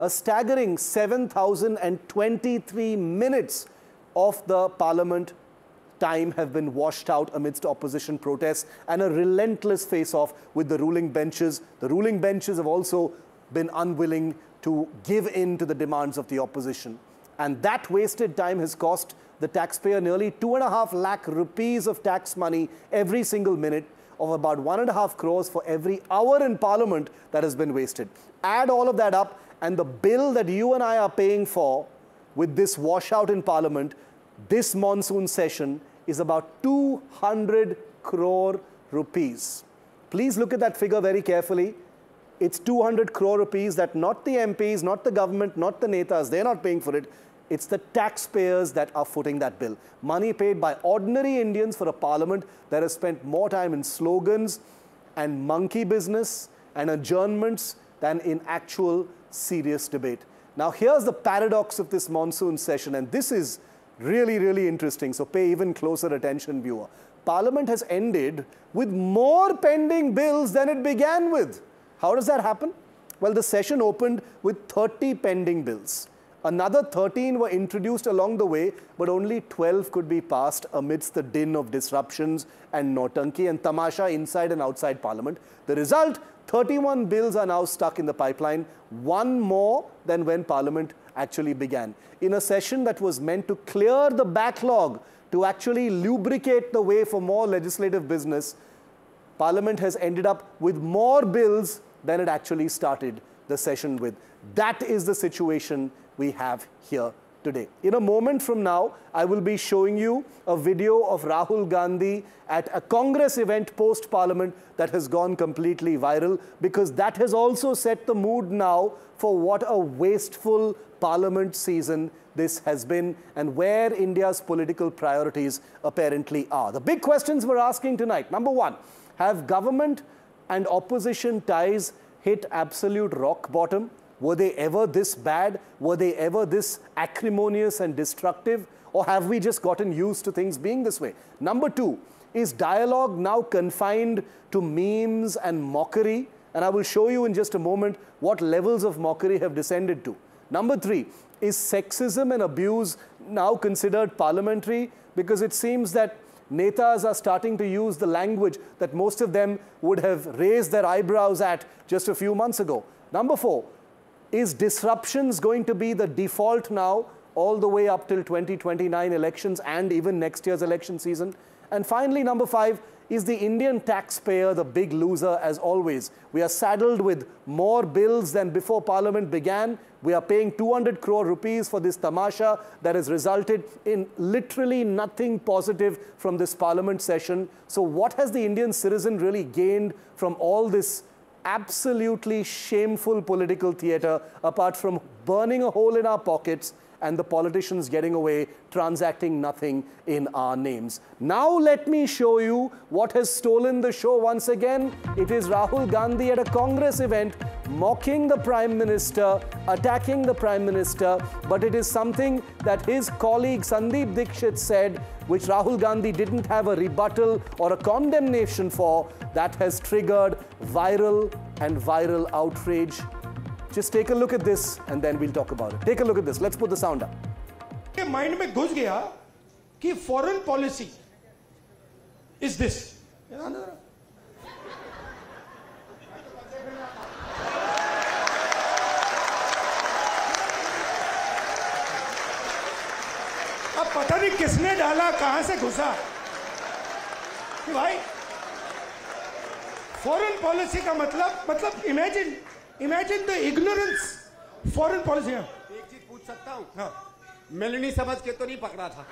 A staggering 7,023 minutes of the parliament time have been washed out amidst opposition protests and a relentless face-off with the ruling benches. The ruling benches have also been unwilling to give in to the demands of the opposition. And that wasted time has cost the taxpayer nearly 2.5 lakh rupees of tax money every single minute, of about 1.5 crores for every hour in parliament that has been wasted. Add all of that up, and the bill that you and I are paying for with this washout in parliament, this monsoon session, is about 200 crore rupees. Please look at that figure very carefully. It's 200 crore rupees that not the MPs, not the government, not the netas, they're not paying for it. It's the taxpayers that are footing that bill. Money paid by ordinary Indians for a parliament that has spent more time in slogans and monkey business and adjournments than in actual serious debate. Now, here's the paradox of this monsoon session, and this is really, really interesting, so pay even closer attention, viewer. Parliament has ended with more pending bills than it began with. How does that happen? Well, the session opened with 30 pending bills. Another 13 were introduced along the way, but only 12 could be passed amidst the din of disruptions and nautanki and tamasha inside and outside Parliament. The result, 31 bills are now stuck in the pipeline, one more than when Parliament actually began. In a session that was meant to clear the backlog, to actually lubricate the way for more legislative business, Parliament has ended up with more bills than it actually started the session with. That is the situation we have here today. In a moment from now, I will be showing you a video of Rahul Gandhi at a Congress event post-Parliament that has gone completely viral, because that has also set the mood now for what a wasteful Parliament season this has been and where India's political priorities apparently are. The big questions we're asking tonight. Number one, have government and opposition ties hit absolute rock bottom? Were they ever this bad? Were they ever this acrimonious and destructive? Or have we just gotten used to things being this way? Number two, is dialogue now confined to memes and mockery? And I will show you in just a moment what levels of mockery have descended to. Number three, is sexism and abuse now considered parliamentary? Because it seems that netas are starting to use the language that most of them would have raised their eyebrows at just a few months ago. Number four, is disruptions going to be the default now all the way up till 2029 elections and even next year's election season? And finally, number five, is the Indian taxpayer the big loser as always? We are saddled with more bills than before Parliament began. We are paying 200 crore rupees for this tamasha that has resulted in literally nothing positive from this Parliament session. So what has the Indian citizen really gained from all this absolutely shameful political theatre, apart from burning a hole in our pockets and the politicians getting away transacting nothing in our names? Now let me show you what has stolen the show once again. It is Rahul Gandhi at a Congress event mocking the Prime Minister, attacking the Prime Minister, but it is something that his colleague Sandeep Dixit said, which Rahul Gandhi didn't have a rebuttal or a condemnation for, that has triggered viral outrage. Just take a look at this and then we'll talk about it. Take a look at this. Let's put the sound up. के mind में घुस गया कि foreign policy is this. अब पता नहीं किसने डाला, कहां से घुसा कि भाई फॉरेन पॉलिसी का मतलब imagine the ignorance. Foreign policy. एक चीज पूछ सकता हूं? हाँ. मेलनी समझ के तो नहीं पकड़ा था?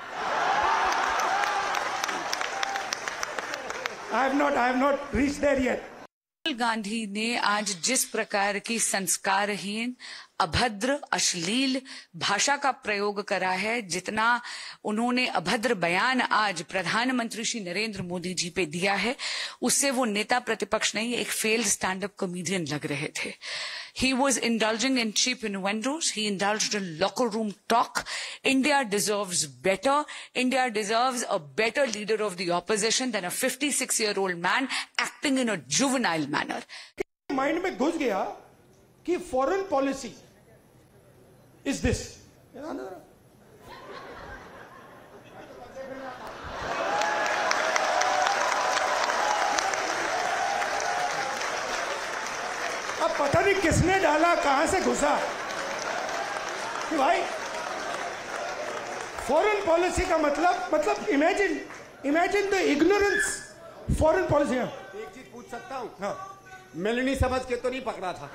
I have not reached there yet. Rahul Gandhi ने आज जिस प्रकार की संस्कारहीन, अभद्र, अश्लील भाषा का प्रयोग करा है, जितना उन्होंने अभद्र बयान आज प्रधानमंत्री श्री नरेंद्र मोदी जी पे दिया है, उससे वो नेता प्रतिपक्ष नहीं, एक फेल्ड स्टैंड अप कॉमेडियन लग रहे थे. He was indulging in cheap innuendos. He indulged in locker room talk. India deserves better. India deserves a better leader of the opposition than a 56-year-old man acting in a juvenile manner. Mind में घुस गया कि foreign policy is this. अब पता नहीं किसने डाला, कहां से घुसा कि भाई फॉरेन पॉलिसी का मतलब imagine the ignorance foreign policy. एक चीज पूछ सकता हूँ? हाँ. मेलनी समझ के तो नहीं पकड़ा था?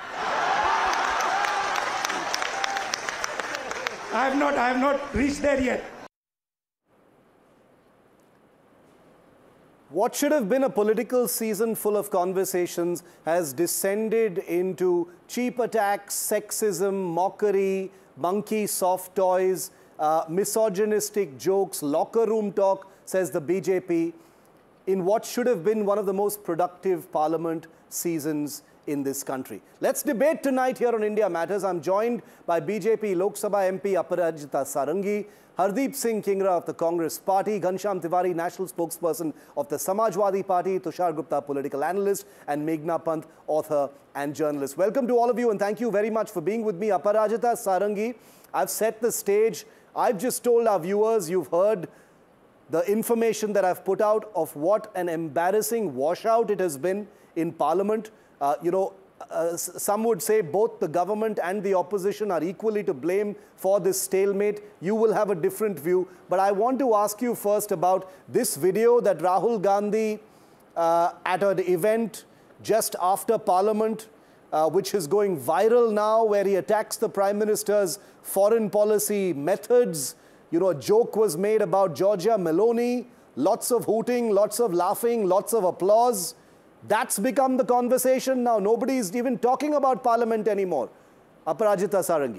I have not reached there yet. What should have been a political season full of conversations has descended into cheap attacks, sexism, mockery, monkey soft toys, misogynistic jokes, locker room talk, says the BJP, in what should have been one of the most productive parliament seasons in this country. Let's debate tonight here on India Matters. I'm joined by BJP Lok Sabha MP Aparajita Sarangi, Hardeep Singh Kingra of the Congress Party, Ghanshyam Tiwari, National Spokesperson of the Samajwadi Party, Tushar Gupta, political analyst, and Meghna Pant, author and journalist. Welcome to all of you and thank you very much for being with me. Aparajita Sarangi, I've set the stage. I've just told our viewers, you've heard the information that I've put out of what an embarrassing washout it has been in Parliament. Some would say both the government and the opposition are equally to blame for this stalemate. You will have a different view. But I want to ask you first about this video that Rahul Gandhi at an event just after Parliament, which is going viral now, where he attacks the Prime Minister's foreign policy methods. You know, a joke was made about Giorgia Meloni, lots of hooting, lots of laughing, lots of applause. That's become the conversation now. Nobody is even talking about Parliament anymore. Aparajita Sarangi.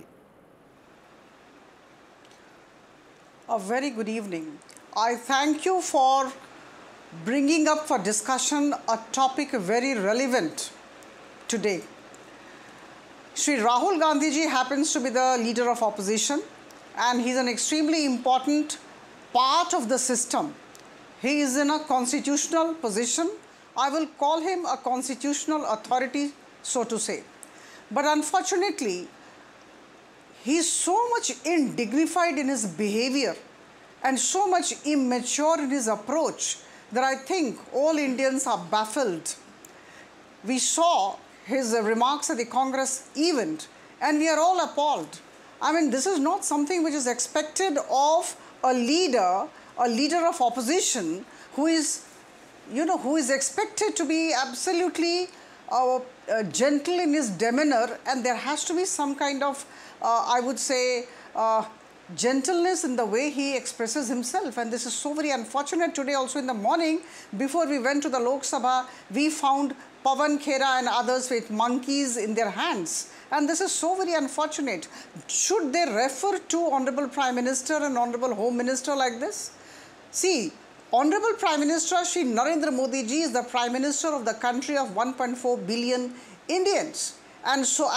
A very good evening. I thank you for bringing up for discussion a topic very relevant today. Shri Rahul Gandhi ji happens to be the leader of opposition and he's an extremely important part of the system. He is in a constitutional position. I will call him a constitutional authority, so to say. But unfortunately, he is so much indignified in his behavior and so much immature in his approach that I think all Indians are baffled. We saw his remarks at the Congress event and we are all appalled. I mean, this is not something which is expected of a leader of opposition who is expected to be absolutely gentle in his demeanor, and there has to be some kind of, I would say, gentleness in the way he expresses himself. And this is so very unfortunate. Today also in the morning, before we went to the Lok Sabha, we found Pawan Khera and others with monkeys in their hands. And this is so very unfortunate. Should they refer to Honorable Prime Minister and Honorable Home Minister like this? See, Honorable Prime Minister Shri Narendra Modi ji is the Prime Minister of the country of 1.4 billion Indians. And so,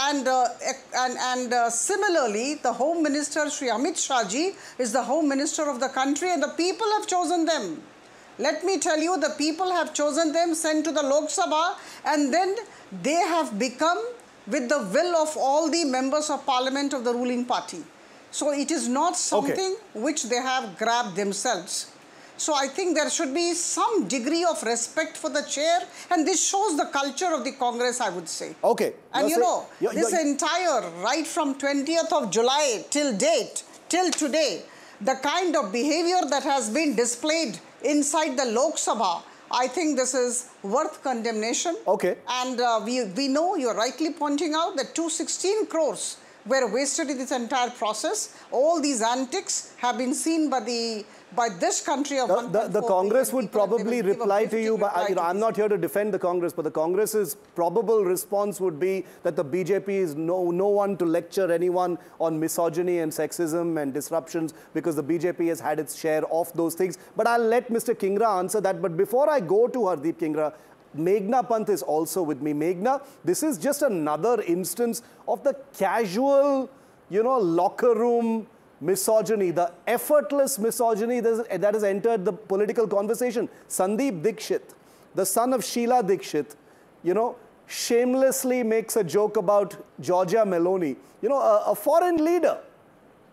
similarly, the Home Minister Shri Amit Shah ji is the Home Minister of the country and the people have chosen them. Let me tell you, the people have chosen them, sent to the Lok Sabha, and then they have become with the will of all the members of Parliament of the ruling party. So it is not something which they have grabbed themselves. So I think there should be some degree of respect for the chair, and this shows the culture of the Congress, I would say. Okay. And this entire, right from 20th of July till date, till today, the kind of behavior that has been displayed inside the Lok Sabha, I think this is worth condemnation. Okay. And we know, you're rightly pointing out, that 216 crores were wasted in this entire process. All these antics have been seen by this country of the Congress would probably reply to you, but I'm not here to defend the Congress, but the Congress's probable response would be that the BJP is no one to lecture anyone on misogyny and sexism and disruptions, because the BJP has had its share of those things. But I'll let Mr. Kingra answer that. But before I go to Hardeep Kingra, Meghna Pant is also with me. Meghna, this is just another instance of the casual, locker room misogyny, the effortless misogyny that has entered the political conversation. Sandeep Dixit, the son of Sheila Dixit, shamelessly makes a joke about Giorgia Meloni, a foreign leader,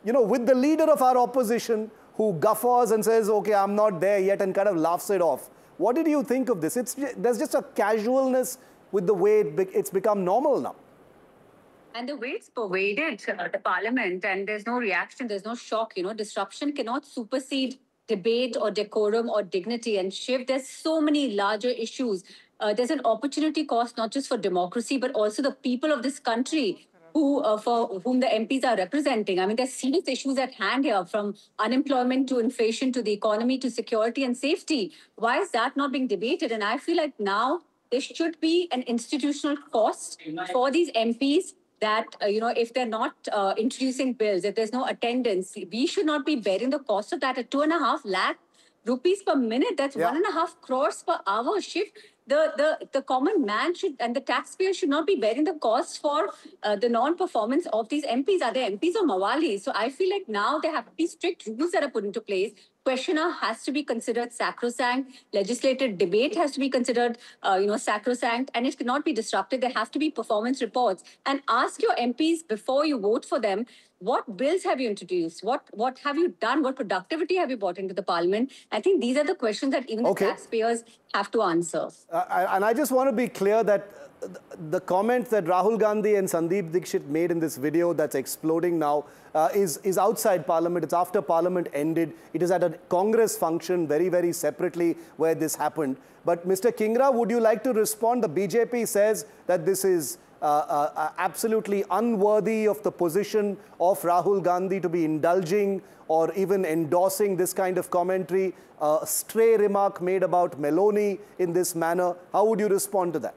with the leader of our opposition who guffaws and says, okay, I'm not there yet, and kind of laughs it off. What did you think of this? There's just a casualness with the way it's become normal now. And the way it's pervaded the parliament, and there's no reaction, there's no shock, disruption cannot supersede debate or decorum or dignity. And Shiv, there's so many larger issues. There's an opportunity cost, not just for democracy, but also the people of this country for whom the MPs are representing. I mean, there's serious issues at hand here, from unemployment to inflation to the economy to security and safety. Why is that not being debated? And I feel like now there should be an institutional cost for these MPs that, if they're not introducing bills, if there's no attendance, we should not be bearing the cost of that at 2.5 lakh rupees per minute. That's 1.5 crores per hour shift. The common man should, and the taxpayer should not be bearing the cost for the non-performance of these MPs. Are they MPs or Mawali? So I feel like now there have to be strict rules that are put into place. Questioner has to be considered sacrosanct. Legislative debate has to be considered, sacrosanct, and it cannot be disrupted. There have to be performance reports. And ask your MPs before you vote for them, what bills have you introduced? What have you done? What productivity have you brought into the parliament? I think these are the questions that even the taxpayers have to answer. And I just want to be clear that the comment that Rahul Gandhi and Sandeep Dixit made in this video that's exploding now is outside Parliament. It's after Parliament ended. It is at a Congress function very, very separately where this happened. But Mr. Kingra, would you like to respond? The BJP says that this is absolutely unworthy of the position of Rahul Gandhi to be indulging or even endorsing this kind of commentary. A stray remark made about Meloni in this manner. How would you respond to that?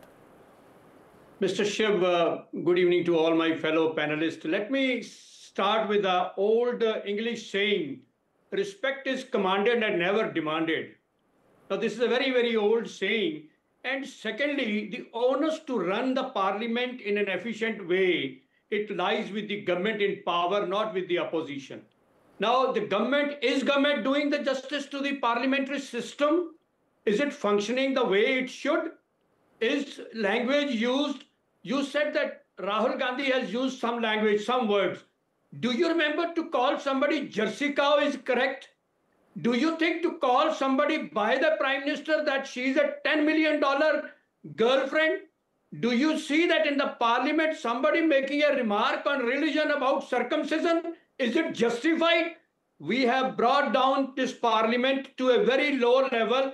Mr. Shiv, good evening to all my fellow panelists. Let me start with the old English saying, respect is commanded and never demanded. Now, this is a very, very old saying. And secondly, the onus to run the parliament in an efficient way, it lies with the government in power, not with the opposition. Now, is government doing the justice to the parliamentary system? Is it functioning the way it should? Is language used? You said that Rahul Gandhi has used some language, some words. Do you remember to call somebody Jersey cow is correct? Do you think to call somebody by the Prime Minister that she's a $10 million girlfriend? Do you see that in the parliament somebody making a remark on religion about circumcision? Is it justified? We have brought down this parliament to a very low level.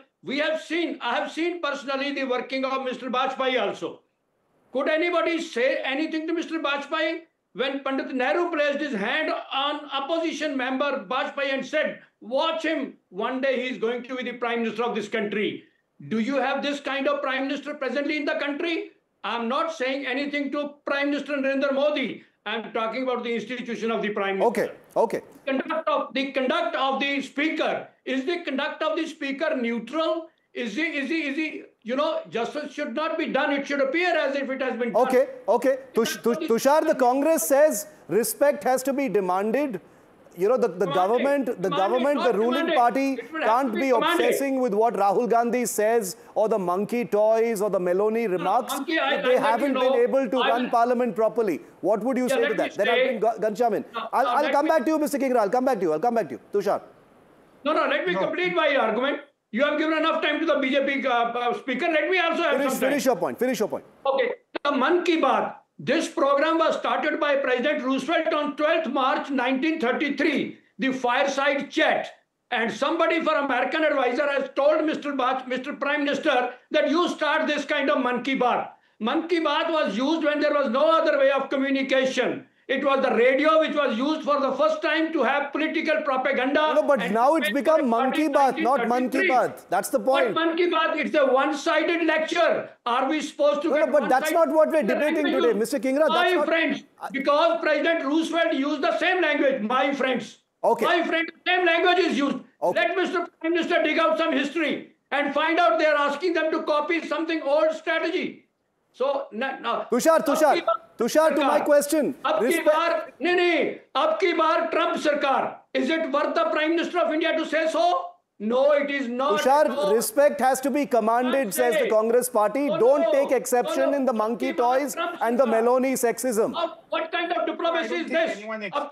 I have seen personally the working of Mr. Bajpayee also. Could anybody say anything to Mr. Bajpayee? When Pandit Nehru placed his hand on opposition member Bajpayee and said, watch him, one day he's going to be the Prime Minister of this country. Do you have this kind of Prime Minister presently in the country? I'm not saying anything to Prime Minister Narendra Modi. I'm talking about the institution of the Prime Minister. Okay. The conduct of the Speaker. Is the conduct of the Speaker neutral? Is he, justice should not be done. It should appear as if it has been done. Okay. Tushar, the Congress says respect has to be demanded. The government, the ruling party can't be obsessing with what Rahul Gandhi says or the monkey toys or the Meloni remarks if they haven't been able to run parliament properly. What would you say to that? Then I'll bring Ghanshyam in. I'll come back to you, Mr. Kingra. I'll come back to you. Tushar. No, let me complete my argument. You have given enough time to the BJP speaker. Let me also have some time. Finish your point. Okay. The Man Ki Baat. This program was started by President Roosevelt on 12th March 1933, the fireside chat. And somebody for American advisor has told Mr. Prime Minister that you start this kind of Man Ki Baat. Man Ki Baat was used when there was no other way of communication. It was the radio which was used for the first time to have political propaganda. No, but now it's become Monkey Bath, not Man Ki Baat. That's the point. But Man Ki Baat, it's a one-sided lecture. Are we supposed to No, but that's not what we're debating today. Mr. Kingra, that's not... My friends, because President Roosevelt used the same language, my friends. Okay. My friends, same language is used. Okay. Let Mr. Prime Minister dig out some history and find out they are asking them to copy something old strategy. So, now... Tushar, to my question. Ab ki baar Trump Sarkar. Is it worth the Prime Minister of India to say so? No, it is not. Tushar, respect has to be commanded, says the Congress party. Don't take exception in the monkey toys and the Meloni sexism. What kind of diplomacy is this?